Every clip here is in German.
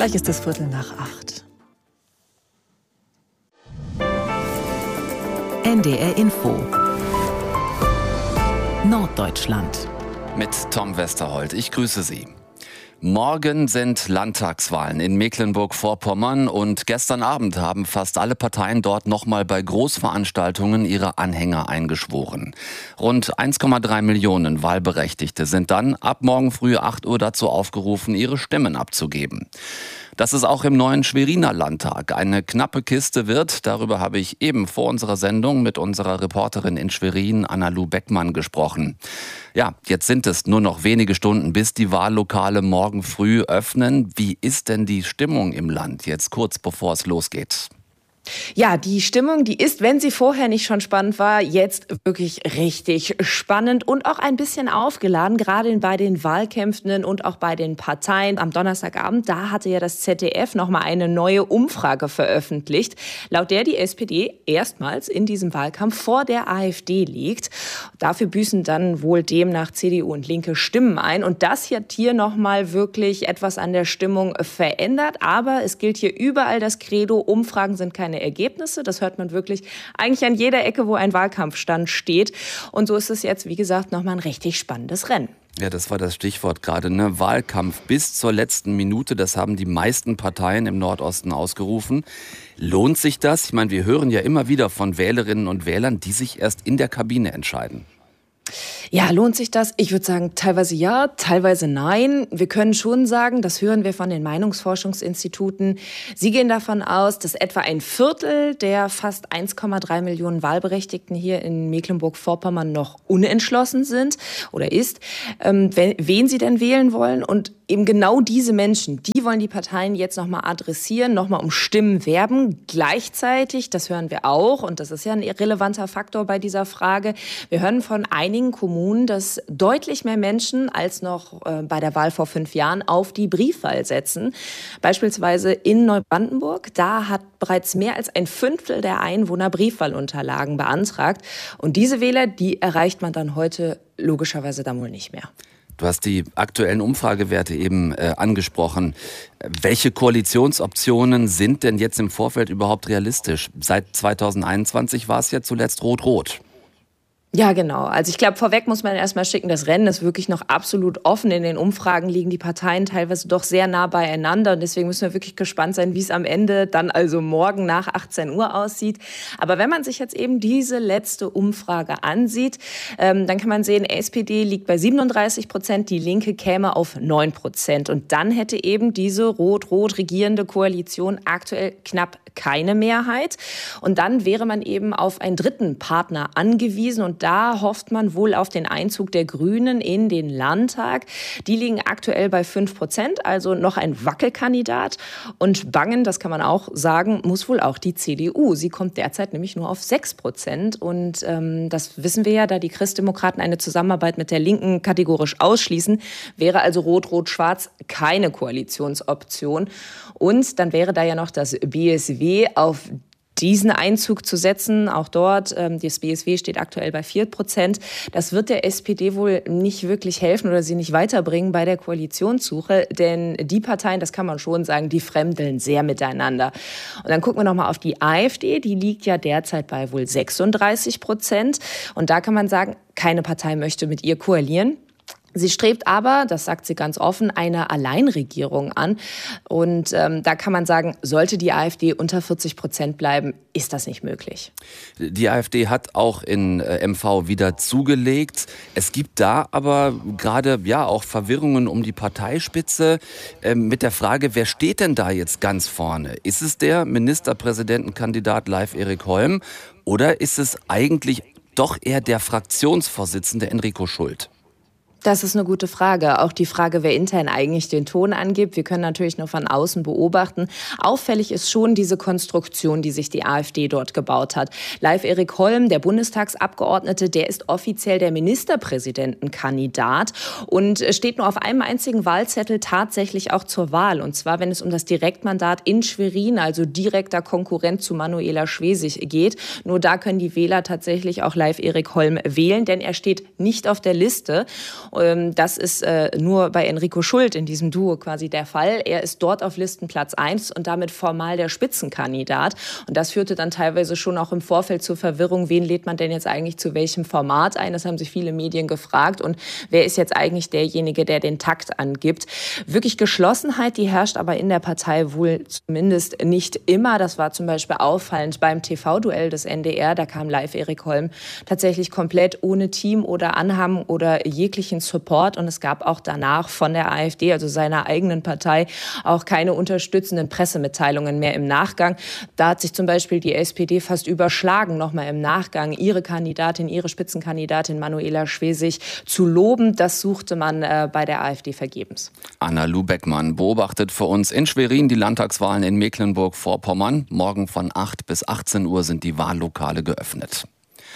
Gleich ist es 7:45. NDR Info Norddeutschland mit Tom Westerholt. Ich grüße Sie. Morgen sind Landtagswahlen in Mecklenburg-Vorpommern und gestern Abend haben fast alle Parteien dort nochmal bei Großveranstaltungen ihre Anhänger eingeschworen. Rund 1,3 Millionen Wahlberechtigte sind dann ab morgen früh 8 Uhr dazu aufgerufen, ihre Stimmen abzugeben. Dass es auch im neuen Schweriner Landtag eine knappe Kiste wird, darüber habe ich eben vor unserer Sendung mit unserer Reporterin in Schwerin, Anna-Lu Beckmann, gesprochen. Ja, jetzt sind es nur noch wenige Stunden, bis die Wahllokale morgen früh öffnen. Wie ist denn die Stimmung im Land jetzt kurz bevor es losgeht? Ja, die Stimmung, die ist, wenn sie vorher nicht schon spannend war, jetzt wirklich richtig spannend und auch ein bisschen aufgeladen, gerade bei den Wahlkämpfenden und auch bei den Parteien. Am Donnerstagabend, da hatte ja das ZDF nochmal eine neue Umfrage veröffentlicht, laut der die SPD erstmals in diesem Wahlkampf vor der AfD liegt. Dafür büßen dann wohl demnach CDU und Linke Stimmen ein. Und das hat hier nochmal wirklich etwas an der Stimmung verändert. Aber es gilt hier überall das Credo, Umfragen sind keine Ergebnisse. Das hört man wirklich eigentlich an jeder Ecke, wo ein Wahlkampfstand steht. Und so ist es jetzt, wie gesagt, nochmal ein richtig spannendes Rennen. Ja, das war das Stichwort gerade, ne? Wahlkampf bis zur letzten Minute. Das haben die meisten Parteien im Nordosten ausgerufen. Lohnt sich das? Ich meine, wir hören ja immer wieder von Wählerinnen und Wählern, die sich erst in der Kabine entscheiden. Ja, lohnt sich das? Ich würde sagen, teilweise ja, teilweise nein. Wir können schon sagen, das hören wir von den Meinungsforschungsinstituten. Sie gehen davon aus, dass etwa ein Viertel der fast 1,3 Millionen Wahlberechtigten hier in Mecklenburg-Vorpommern noch unentschlossen sind oder ist, wen sie denn wählen wollen. Und eben genau diese Menschen, die wollen die Parteien jetzt nochmal adressieren, nochmal um Stimmen werben. Gleichzeitig, das hören wir auch, und das ist ja ein relevanter Faktor bei dieser Frage, wir hören von einigen Kommunen, dass deutlich mehr Menschen als noch bei der Wahl vor 5 Jahren auf die Briefwahl setzen. Beispielsweise in Neubrandenburg, da hat bereits mehr als ein Fünftel der Einwohner Briefwahlunterlagen beantragt. Und diese Wähler, die erreicht man dann heute logischerweise dann wohl nicht mehr. Du hast die aktuellen Umfragewerte eben angesprochen. Welche Koalitionsoptionen sind denn jetzt im Vorfeld überhaupt realistisch? Seit 2021 war es ja zuletzt Rot-Rot. Ja, genau. Also ich glaube, vorweg muss man erstmal schicken, das Rennen ist wirklich noch absolut offen. In den Umfragen liegen die Parteien teilweise doch sehr nah beieinander. Und deswegen müssen wir wirklich gespannt sein, wie es am Ende dann also morgen nach 18 Uhr aussieht. Aber wenn man sich jetzt eben diese letzte Umfrage ansieht, dann kann man sehen, SPD liegt bei 37%, die Linke käme auf 9%. Und dann hätte eben diese rot-rot regierende Koalition aktuell knapp keine Mehrheit. Und dann wäre man eben auf einen dritten Partner angewiesen. Und da hofft man wohl auf den Einzug der Grünen in den Landtag. Die liegen aktuell bei 5%, also noch ein Wackelkandidat. Und bangen, das kann man auch sagen, muss wohl auch die CDU. Sie kommt derzeit nämlich nur auf 6%. Und das wissen wir ja, da die Christdemokraten eine Zusammenarbeit mit der Linken kategorisch ausschließen, wäre also Rot-Rot-Schwarz keine Koalitionsoption. Und dann wäre da ja noch das BSW auf diesen Einzug zu setzen, auch dort, das BSW steht aktuell bei 4%. Das wird der SPD wohl nicht wirklich helfen oder sie nicht weiterbringen bei der Koalitionssuche, denn die Parteien, das kann man schon sagen, die fremdeln sehr miteinander. Und dann gucken wir nochmal auf die AfD, die liegt ja derzeit bei wohl 36%. Und da kann man sagen, keine Partei möchte mit ihr koalieren. Sie strebt aber, das sagt sie ganz offen, eine Alleinregierung an. Und da kann man sagen, sollte die AfD unter 40% bleiben, ist das nicht möglich. Die AfD hat auch in MV wieder zugelegt. Es gibt da aber gerade ja auch Verwirrungen um die Parteispitze mit der Frage, wer steht denn da jetzt ganz vorne? Ist es der Ministerpräsidentenkandidat Leif-Erik Holm oder ist es eigentlich doch eher der Fraktionsvorsitzende Enrico Schult? Das ist eine gute Frage. Auch die Frage, wer intern eigentlich den Ton angibt. Wir können natürlich nur von außen beobachten. Auffällig ist schon diese Konstruktion, die sich die AfD dort gebaut hat. Leif-Erik Holm, der Bundestagsabgeordnete, der ist offiziell der Ministerpräsidentenkandidat und steht nur auf einem einzigen Wahlzettel tatsächlich auch zur Wahl. Und zwar, wenn es um das Direktmandat in Schwerin, also direkter Konkurrent zu Manuela Schwesig geht. Nur da können die Wähler tatsächlich auch Leif-Erik Holm wählen, denn er steht nicht auf der Liste. Das ist nur bei Enrico Schult in diesem Duo quasi der Fall. Er ist dort auf Listenplatz 1 und damit formal der Spitzenkandidat. Und das führte dann teilweise schon auch im Vorfeld zur Verwirrung, wen lädt man denn jetzt eigentlich zu welchem Format ein? Das haben sich viele Medien gefragt. Und wer ist jetzt eigentlich derjenige, der den Takt angibt? Wirklich Geschlossenheit, die herrscht aber in der Partei wohl zumindest nicht immer. Das war zum Beispiel auffallend beim TV-Duell des NDR. Da kam live Erik Holm tatsächlich komplett ohne Team oder Anhang oder jeglichen Support. Und es gab auch danach von der AfD, also seiner eigenen Partei, auch keine unterstützenden Pressemitteilungen mehr im Nachgang. Da hat sich zum Beispiel die SPD fast überschlagen, nochmal im Nachgang ihre Spitzenkandidatin Manuela Schwesig zu loben. Das suchte man bei der AfD vergebens. Anna-Lu Beckmann beobachtet für uns in Schwerin die Landtagswahlen in Mecklenburg-Vorpommern. Morgen von 8 bis 18 Uhr sind die Wahllokale geöffnet.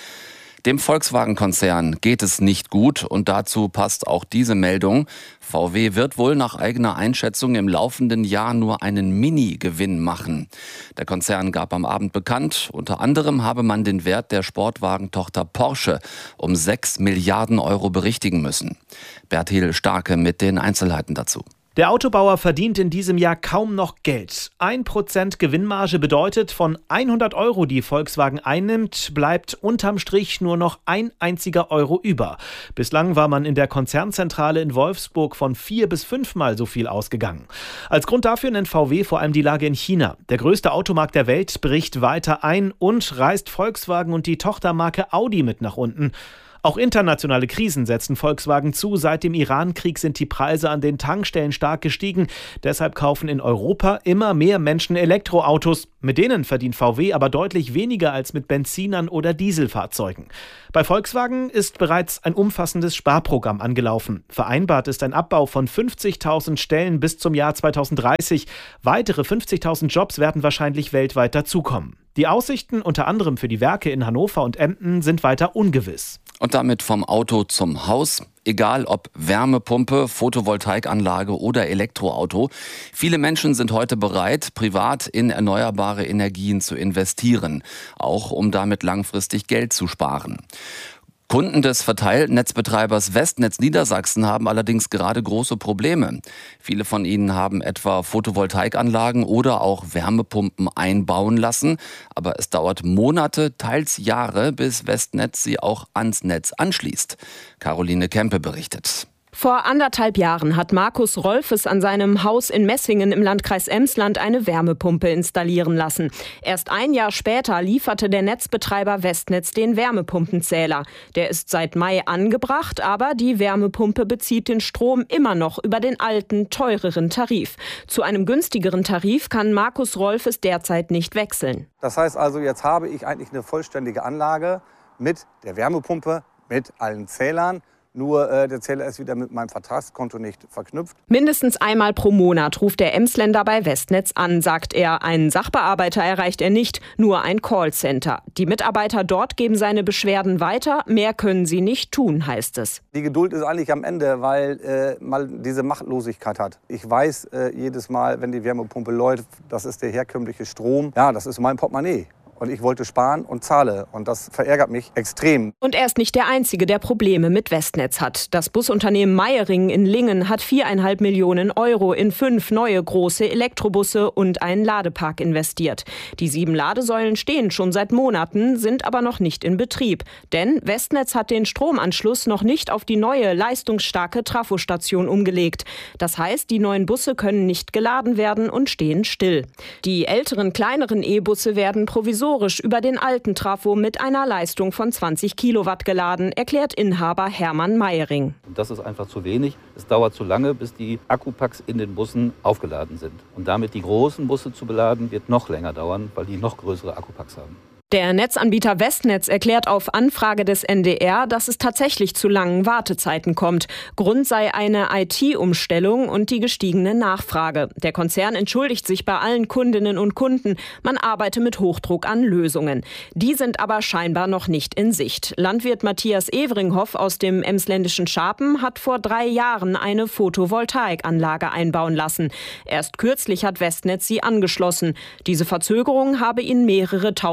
Dem Volkswagen-Konzern geht es nicht gut und dazu passt auch diese Meldung. VW wird wohl nach eigener Einschätzung im laufenden Jahr nur einen Mini-Gewinn machen. Der Konzern gab am Abend bekannt, unter anderem habe man den Wert der Sportwagentochter Porsche um 6 Milliarden Euro berichtigen müssen. Bertil Starke mit den Einzelheiten dazu. Der Autobauer verdient in diesem Jahr kaum noch Geld. 1% Gewinnmarge bedeutet, von 100 Euro, die Volkswagen einnimmt, bleibt unterm Strich nur noch ein einziger Euro über. Bislang war man in der Konzernzentrale in Wolfsburg von 4- bis 5-mal so viel ausgegangen. Als Grund dafür nennt VW vor allem die Lage in China. Der größte Automarkt der Welt bricht weiter ein und reißt Volkswagen und die Tochtermarke Audi mit nach unten. Auch internationale Krisen setzen Volkswagen zu. Seit dem Iran-Krieg sind die Preise an den Tankstellen stark gestiegen. Deshalb kaufen in Europa immer mehr Menschen Elektroautos. Mit denen verdient VW aber deutlich weniger als mit Benzinern oder Dieselfahrzeugen. Bei Volkswagen ist bereits ein umfassendes Sparprogramm angelaufen. Vereinbart ist ein Abbau von 50.000 Stellen bis zum Jahr 2030. Weitere 50.000 Jobs werden wahrscheinlich weltweit dazukommen. Die Aussichten unter anderem für die Werke in Hannover und Emden sind weiter ungewiss. Und damit vom Auto zum Haus. Egal ob Wärmepumpe, Photovoltaikanlage oder Elektroauto. Viele Menschen sind heute bereit, privat in erneuerbare Energien zu investieren. Auch um damit langfristig Geld zu sparen. Kunden des Verteilnetzbetreibers Westnetz Niedersachsen haben allerdings gerade große Probleme. Viele von ihnen haben etwa Photovoltaikanlagen oder auch Wärmepumpen einbauen lassen. Aber es dauert Monate, teils Jahre, bis Westnetz sie auch ans Netz anschließt. Caroline Kempe berichtet. Vor 1,5 Jahren hat Markus Rolfes an seinem Haus in Messingen im Landkreis Emsland eine Wärmepumpe installieren lassen. Erst ein Jahr später lieferte der Netzbetreiber Westnetz den Wärmepumpenzähler. Der ist seit Mai angebracht, aber die Wärmepumpe bezieht den Strom immer noch über den alten, teureren Tarif. Zu einem günstigeren Tarif kann Markus Rolfes derzeit nicht wechseln. Das heißt also, jetzt habe ich eigentlich eine vollständige Anlage mit der Wärmepumpe, mit allen Zählern. Nur der Zähler ist wieder mit meinem Vertragskonto nicht verknüpft. Mindestens einmal pro Monat ruft der Emsländer bei Westnetz an, sagt er. Einen Sachbearbeiter erreicht er nicht, nur ein Callcenter. Die Mitarbeiter dort geben seine Beschwerden weiter. Mehr können sie nicht tun, heißt es. Die Geduld ist eigentlich am Ende, weil man diese Machtlosigkeit hat. Ich weiß jedes Mal, wenn die Wärmepumpe läuft, das ist der herkömmliche Strom. Ja, das ist mein Portemonnaie. Und ich wollte sparen und zahle. Und das verärgert mich extrem. Und er ist nicht der Einzige, der Probleme mit Westnetz hat. Das Busunternehmen Meyering in Lingen hat 4,5 Millionen Euro in 5 neue große Elektrobusse und einen Ladepark investiert. Die 7 Ladesäulen stehen schon seit Monaten, sind aber noch nicht in Betrieb. Denn Westnetz hat den Stromanschluss noch nicht auf die neue, leistungsstarke Trafostation umgelegt. Das heißt, die neuen Busse können nicht geladen werden und stehen still. Die älteren, kleineren E-Busse werden provisorisch über den alten Trafo mit einer Leistung von 20 Kilowatt geladen, erklärt Inhaber Hermann Meyering. Das ist einfach zu wenig. Es dauert zu lange, bis die Akkupacks in den Bussen aufgeladen sind. Und damit die großen Busse zu beladen, wird noch länger dauern, weil die noch größere Akkupacks haben. Der Netzanbieter Westnetz erklärt auf Anfrage des NDR, dass es tatsächlich zu langen Wartezeiten kommt. Grund sei eine IT-Umstellung und die gestiegene Nachfrage. Der Konzern entschuldigt sich bei allen Kundinnen und Kunden. Man arbeite mit Hochdruck an Lösungen. Die sind aber scheinbar noch nicht in Sicht. Landwirt Matthias Everinghoff aus dem emsländischen Scharpen hat vor 3 Jahren eine Photovoltaikanlage einbauen lassen. Erst kürzlich hat Westnetz sie angeschlossen. Diese Verzögerung habe ihn mehrere tausend Euro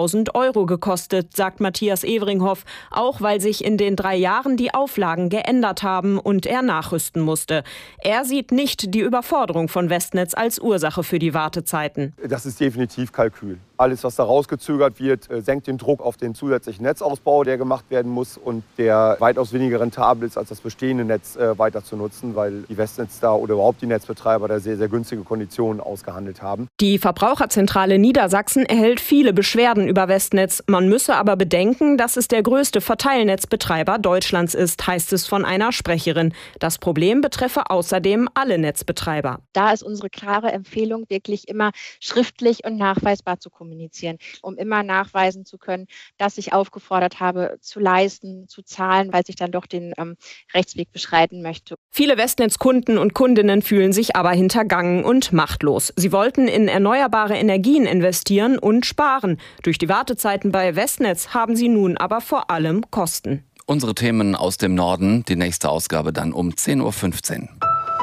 Euro gekostet, sagt Matthias Everinghoff, auch weil sich in den 3 Jahren die Auflagen geändert haben und er nachrüsten musste. Er sieht nicht die Überforderung von Westnetz als Ursache für die Wartezeiten. Das ist definitiv Kalkül. Alles, was da rausgezögert wird, senkt den Druck auf den zusätzlichen Netzausbau, der gemacht werden muss und der weitaus weniger rentabel ist, als das bestehende Netz weiter zu nutzen, weil die Westnetz da oder überhaupt die Netzbetreiber da sehr, sehr günstige Konditionen ausgehandelt haben. Die Verbraucherzentrale Niedersachsen erhält viele Beschwerden über Westnetz. Man müsse aber bedenken, dass es der größte Verteilnetzbetreiber Deutschlands ist, heißt es von einer Sprecherin. Das Problem betreffe außerdem alle Netzbetreiber. Da ist unsere klare Empfehlung, wirklich immer schriftlich und nachweisbar zu kommunizieren, um immer nachweisen zu können, dass ich aufgefordert habe, zu leisten, zu zahlen, weil ich dann doch den Rechtsweg beschreiten möchte. Viele Westnetz-Kunden und Kundinnen fühlen sich aber hintergangen und machtlos. Sie wollten in erneuerbare Energien investieren und sparen. Durch die Wartezeiten bei Westnetz haben sie nun aber vor allem Kosten. Unsere Themen aus dem Norden, die nächste Ausgabe dann um 10:15 Uhr.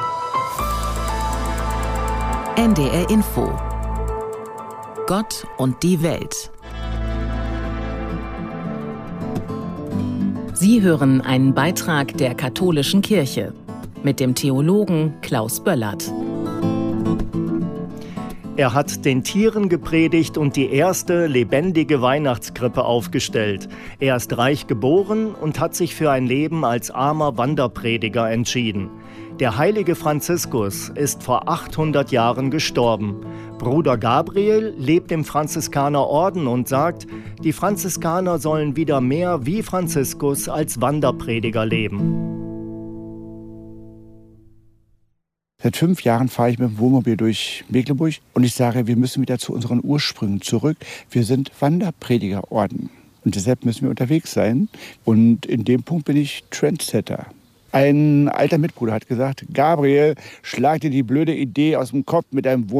NDR Info. Gott und die Welt. Sie hören einen Beitrag der Katholischen Kirche mit dem Theologen Klaus Böllert. Er hat den Tieren gepredigt und die erste lebendige Weihnachtskrippe aufgestellt. Er ist reich geboren und hat sich für ein Leben als armer Wanderprediger entschieden. Der heilige Franziskus ist vor 800 Jahren gestorben. Bruder Gabriel lebt im Franziskanerorden und sagt, die Franziskaner sollen wieder mehr wie Franziskus als Wanderprediger leben. Seit 5 Jahren fahre ich mit dem Wohnmobil durch Mecklenburg und ich sage, wir müssen wieder zu unseren Ursprüngen zurück. Wir sind Wanderpredigerorden und deshalb müssen wir unterwegs sein. Und in dem Punkt bin ich Trendsetter. Ein alter Mitbruder hat gesagt, Gabriel, schlag dir die blöde Idee aus dem Kopf mit deinem Wohnmobil